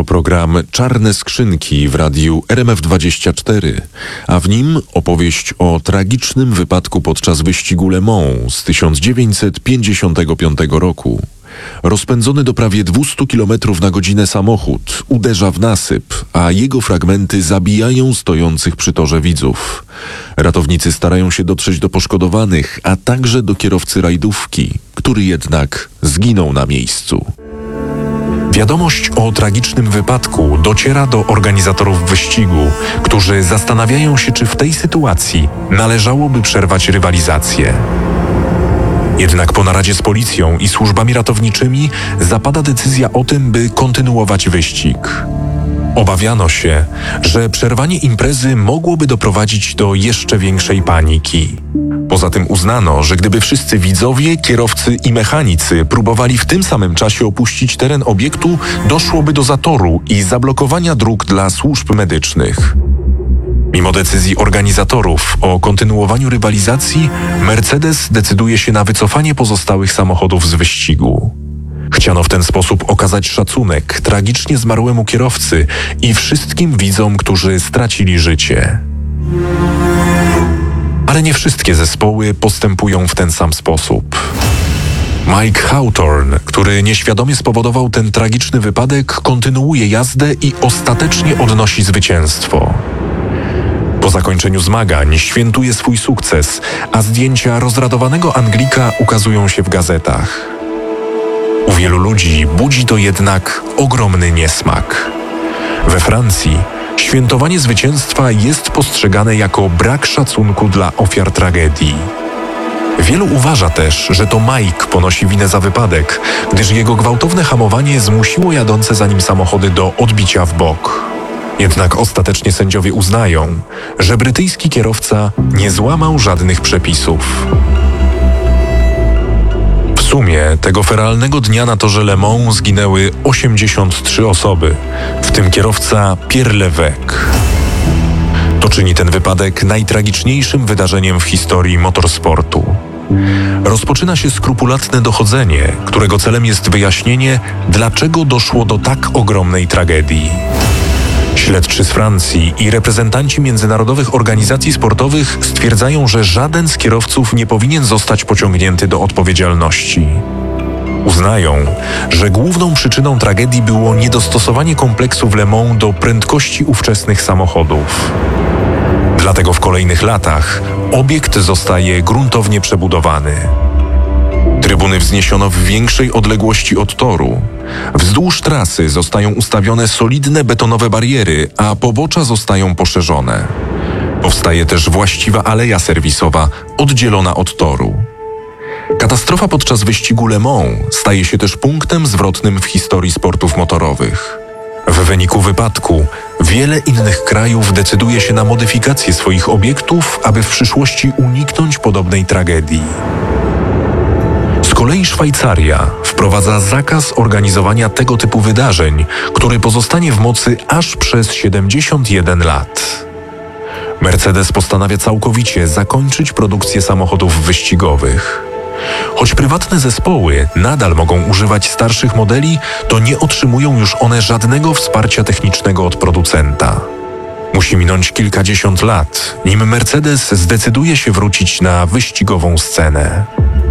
To program Czarne Skrzynki w radiu RMF24, a w nim opowieść o tragicznym wypadku podczas wyścigu Le Mans z 1955 roku. Rozpędzony do prawie 200 km na godzinę samochód uderza w nasyp, a jego fragmenty zabijają stojących przy torze widzów. Ratownicy starają się dotrzeć do poszkodowanych, a także do kierowcy rajdówki, który jednak zginął na miejscu. Wiadomość o tragicznym wypadku dociera do organizatorów wyścigu, którzy zastanawiają się, czy w tej sytuacji należałoby przerwać rywalizację. Jednak po naradzie z policją i służbami ratowniczymi zapada decyzja o tym, by kontynuować wyścig. Obawiano się, że przerwanie imprezy mogłoby doprowadzić do jeszcze większej paniki. Poza tym uznano, że gdyby wszyscy widzowie, kierowcy i mechanicy próbowali w tym samym czasie opuścić teren obiektu, doszłoby do zatoru i zablokowania dróg dla służb medycznych. Mimo decyzji organizatorów o kontynuowaniu rywalizacji, Mercedes decyduje się na wycofanie pozostałych samochodów z wyścigu. Chciano w ten sposób okazać szacunek tragicznie zmarłemu kierowcy i wszystkim widzom, którzy stracili życie. Ale nie wszystkie zespoły postępują w ten sam sposób. Mike Hawthorne, który nieświadomie spowodował ten tragiczny wypadek, kontynuuje jazdę i ostatecznie odnosi zwycięstwo. Po zakończeniu zmagań świętuje swój sukces, a zdjęcia rozradowanego Anglika ukazują się w gazetach. U wielu ludzi budzi to jednak ogromny niesmak. We Francji świętowanie zwycięstwa jest postrzegane jako brak szacunku dla ofiar tragedii. Wielu uważa też, że to Mike ponosi winę za wypadek, gdyż jego gwałtowne hamowanie zmusiło jadące za nim samochody do odbicia w bok. Jednak ostatecznie sędziowie uznają, że brytyjski kierowca nie złamał żadnych przepisów. W sumie tego feralnego dnia na torze Le Mans zginęły 83 osoby, w tym kierowca Pierre Levesque. To czyni ten wypadek najtragiczniejszym wydarzeniem w historii motorsportu. Rozpoczyna się skrupulatne dochodzenie, którego celem jest wyjaśnienie, dlaczego doszło do tak ogromnej tragedii. Śledczy z Francji i reprezentanci międzynarodowych organizacji sportowych stwierdzają, że żaden z kierowców nie powinien zostać pociągnięty do odpowiedzialności. Uznają, że główną przyczyną tragedii było niedostosowanie kompleksów Le Mans do prędkości ówczesnych samochodów. Dlatego w kolejnych latach obiekt zostaje gruntownie przebudowany. Trybuny wzniesiono w większej odległości od toru. Wzdłuż trasy zostają ustawione solidne betonowe bariery, a pobocza zostają poszerzone. Powstaje też właściwa aleja serwisowa, oddzielona od toru. Katastrofa podczas wyścigu Le Mans staje się też punktem zwrotnym w historii sportów motorowych. W wyniku wypadku wiele innych krajów decyduje się na modyfikację swoich obiektów, aby w przyszłości uniknąć podobnej tragedii. Z kolei Szwajcaria wprowadza zakaz organizowania tego typu wydarzeń, który pozostanie w mocy aż przez 71 lat. Mercedes postanawia całkowicie zakończyć produkcję samochodów wyścigowych. Choć prywatne zespoły nadal mogą używać starszych modeli, to nie otrzymują już one żadnego wsparcia technicznego od producenta. Musi minąć kilkadziesiąt lat, nim Mercedes zdecyduje się wrócić na wyścigową scenę.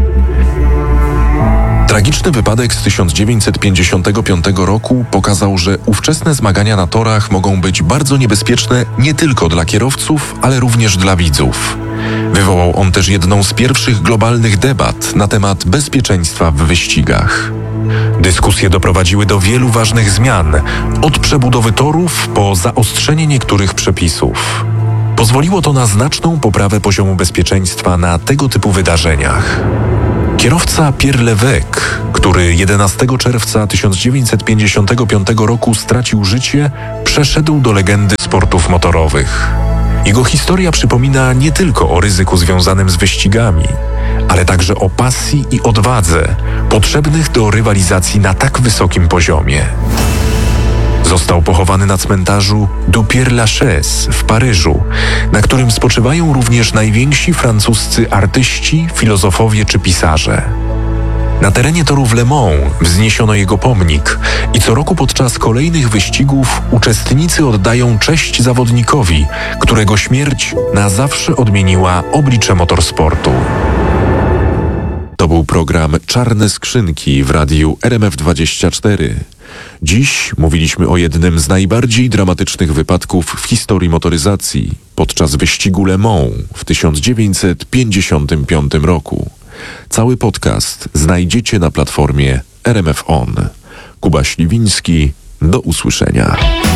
Tragiczny wypadek z 1955 roku pokazał, że ówczesne zmagania na torach mogą być bardzo niebezpieczne nie tylko dla kierowców, ale również dla widzów. Wywołał on też jedną z pierwszych globalnych debat na temat bezpieczeństwa w wyścigach. Dyskusje doprowadziły do wielu ważnych zmian, od przebudowy torów po zaostrzenie niektórych przepisów. Pozwoliło to na znaczną poprawę poziomu bezpieczeństwa na tego typu wydarzeniach. Kierowca Pierre Levesque, który 11 czerwca 1955 roku stracił życie, przeszedł do legendy sportów motorowych. Jego historia przypomina nie tylko o ryzyku związanym z wyścigami, ale także o pasji i odwadze potrzebnych do rywalizacji na tak wysokim poziomie. Został pochowany na cmentarzu du Père-Lachaise w Paryżu, na którym spoczywają również najwięksi francuscy artyści, filozofowie czy pisarze. Na terenie torów Le Mans wzniesiono jego pomnik i co roku podczas kolejnych wyścigów uczestnicy oddają cześć zawodnikowi, którego śmierć na zawsze odmieniła oblicze motorsportu. To był program Czarne Skrzynki w radiu RMF24. Dziś mówiliśmy o jednym z najbardziej dramatycznych wypadków w historii motoryzacji podczas wyścigu Le Mans w 1955 roku. Cały podcast znajdziecie na platformie RMF On. Kuba Śliwiński, do usłyszenia.